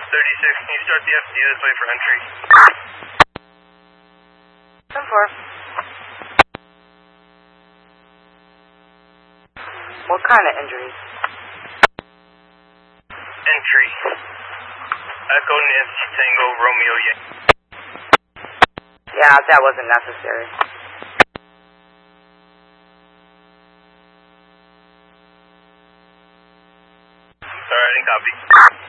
36, can you start the FD this way for entry? 10-4. What kind of injuries? Entry. Echo Nancy Tango Romeo Yankee. Yeah, that wasn't necessary. Alright, copy.